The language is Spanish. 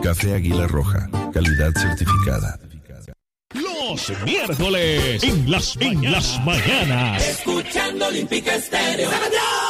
Café Águila Roja, calidad certificada. Los miércoles en las mañanas. Escuchando Olímpica Estéreo.